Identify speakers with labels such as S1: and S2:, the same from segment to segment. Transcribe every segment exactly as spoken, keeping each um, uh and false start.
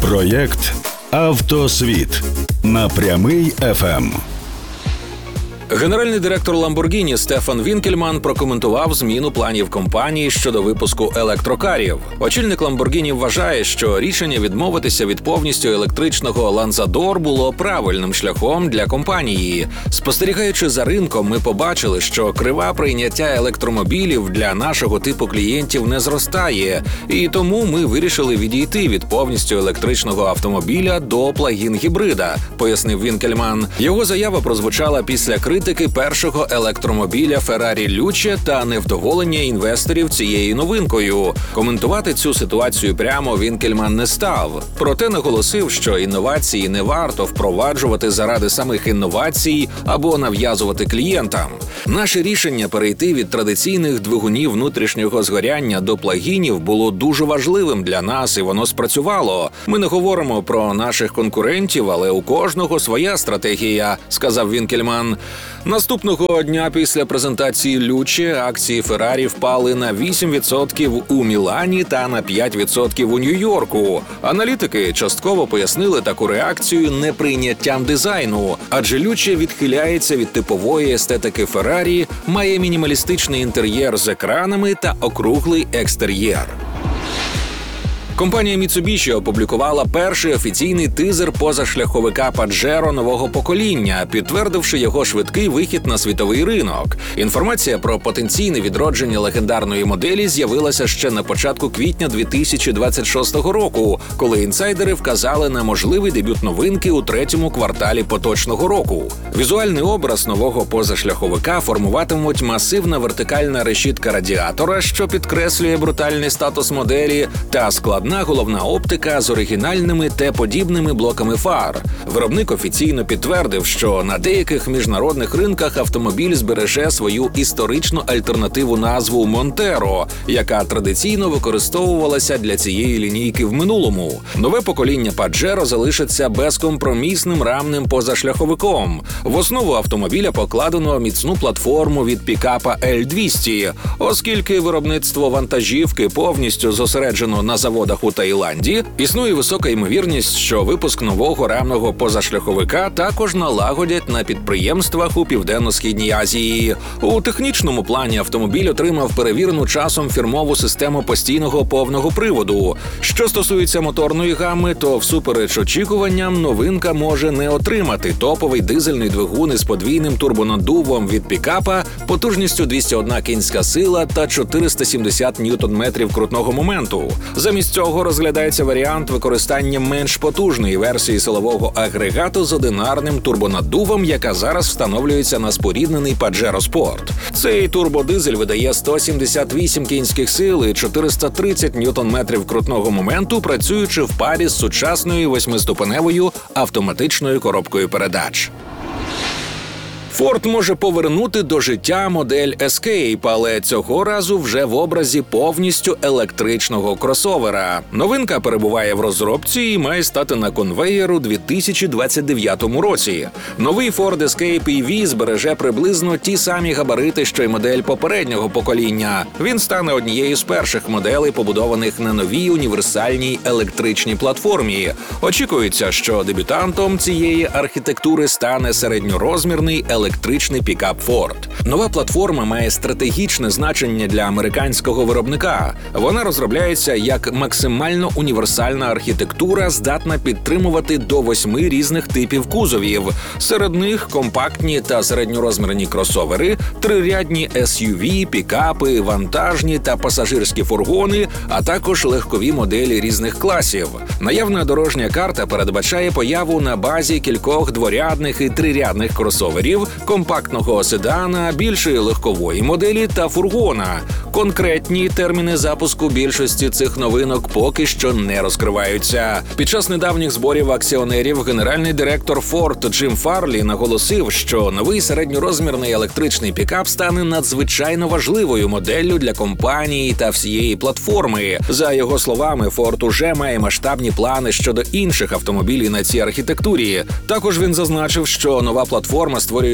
S1: Проєкт «Автосвіт» на Прямий еф ем.
S2: Генеральний директор Lamborghini Стефан Вінкельман прокоментував зміну планів компанії щодо випуску електрокарів. Очільник Lamborghini вважає, що рішення відмовитися від повністю електричного Lanzador було правильним шляхом для компанії. Спостерігаючи за ринком, ми побачили, що крива прийняття електромобілів для нашого типу клієнтів не зростає, і тому ми вирішили відійти від повністю електричного автомобіля до плагін-гібрида, пояснив Вінкельман. Його заява прозвучала після критики першого електромобіля Ferrari Luce та невдоволення інвесторів цією новинкою. Коментувати цю ситуацію прямо Вінкельман не став. Проте наголосив, що інновації не варто впроваджувати заради самих інновацій або нав'язувати клієнтам. Наше рішення перейти від традиційних двигунів внутрішнього згоряння до плагінів було дуже важливим для нас, і воно спрацювало. Ми не говоримо про наших конкурентів, але у кожного своя стратегія, сказав Вінкельман. Наступного дня після презентації Luce акції Ferrari впали на вісім відсотків у Мілані та на п'ять відсотків у Нью-Йорку. Аналітики частково пояснили таку реакцію неприйняттям дизайну, адже Luce відхиляється від типової естетики Ferrari, має мінімалістичний інтер'єр з екранами та округлий екстер'єр. Компанія Mitsubishi опублікувала перший офіційний тизер позашляховика Pajero нового покоління, підтвердивши його швидкий вихід на світовий ринок. Інформація про потенційне відродження легендарної моделі з'явилася ще на початку квітня дві тисячі двадцять шостого року, коли інсайдери вказали на можливий дебют новинки у третьому кварталі поточного року. Візуальний образ нового позашляховика формуватимуть масивна вертикальна решітка радіатора, що підкреслює брутальний статус моделі, та склад Одна головна оптика з оригінальними Т-подібними блоками фар. Виробник офіційно підтвердив, що на деяких міжнародних ринках автомобіль збереже свою історичну альтернативу назву Montero, яка традиційно використовувалася для цієї лінійки в минулому. Нове покоління Pajero залишиться безкомпромісним рамним позашляховиком. В основу автомобіля покладено міцну платформу від пікапа Ель двісті, оскільки виробництво вантажівки повністю зосереджено на заводах у Таїланді, існує висока ймовірність, що випуск нового рамного позашляховика також налагодять на підприємствах у Південно-Східній Азії. У технічному плані автомобіль отримав перевірену часом фірмову систему постійного повного приводу. Що стосується моторної гами, то всупереч очікуванням новинка може не отримати топовий дизельний двигун із подвійним турбонаддувом від пікапа потужністю двісті одна кінська сила та чотириста сімдесят ньютон-метрів крутного моменту. Замість цього розглядається варіант використання менш потужної версії силового агрегату з одинарним турбонаддувом, яка зараз встановлюється на споріднений Pajero Sport. Цей турбодизель видає сто сімдесят вісім кінських сил і чотириста тридцять ньютон-метрів крутного моменту, працюючи в парі з сучасною восьмиступеневою автоматичною коробкою передач. Ford може повернути до життя модель Escape, але цього разу вже в образі повністю електричного кросовера. Новинка перебуває в розробці і має стати на конвеєр у дві тисячі двадцять дев'ятому році. Новий Ford Escape і ві збереже приблизно ті самі габарити, що й модель попереднього покоління. Він стане однією з перших моделей, побудованих на новій універсальній електричній платформі. Очікується, що дебютантом цієї архітектури стане середньорозмірний електричний електричний пікап Ford. Нова платформа має стратегічне значення для американського виробника. Вона розробляється як максимально універсальна архітектура, здатна підтримувати до восьми різних типів кузовів. Серед них компактні та середньорозмірні кросовери, трирядні ес ю ві, пікапи, вантажні та пасажирські фургони, а також легкові моделі різних класів. Наявна дорожня карта передбачає появу на базі кількох дворядних і трирядних кросоверів, компактного седана, більшої легкової моделі та фургона. Конкретні терміни запуску більшості цих новинок поки що не розкриваються. Під час недавніх зборів акціонерів генеральний директор Ford Джим Фарлі наголосив, що новий середньорозмірний електричний пікап стане надзвичайно важливою моделлю для компанії та всієї платформи. За його словами, Ford уже має масштабні плани щодо інших автомобілів на цій архітектурі. Також він зазначив, що нова платформа створюється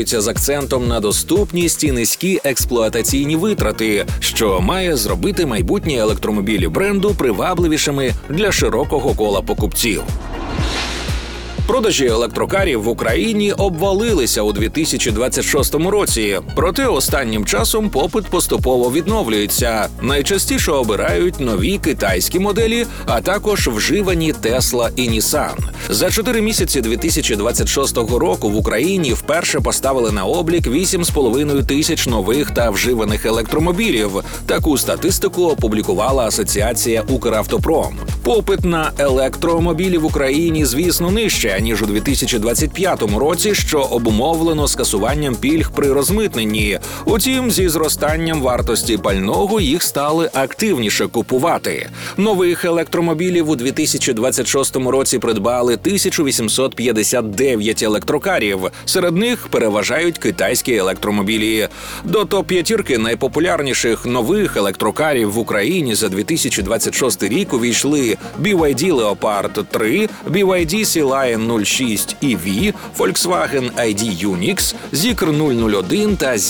S2: розроблюються з акцентом на доступність і низькі експлуатаційні витрати, що має зробити майбутні електромобілі бренду привабливішими для широкого кола покупців. Продажі електрокарів в Україні обвалилися у дві тисячі двадцять шостому році, проте останнім часом попит поступово відновлюється. Найчастіше обирають нові китайські моделі, а також вживані Tesla і Nissan. За чотири місяці дві тисячі двадцять шостого року в Україні вперше поставили на облік вісім з половиною тисяч нових та вживаних електромобілів. Таку статистику опублікувала Асоціація «Укравтопром». Попит на електромобілі в Україні, звісно, нижче, ніж у дві тисячі двадцять п'ятому році, що обумовлено скасуванням пільг при розмитненні. Утім, зі зростанням вартості пального їх стали активніше купувати. Нових електромобілів у дві тисячі двадцять шостому році придбали тисячу вісімсот п'ятдесят дев'ять електрокарів. Серед них переважають китайські електромобілі. До топ-п'ятірки найпопулярніших нових електрокарів в Україні за дві тисячі двадцять шостий рік увійшли бі вай ді Leopard три, бі вай ді Sea Lion нуль шість і ві, Volkswagen ай ді Unix, Zeekr нуль нуль один та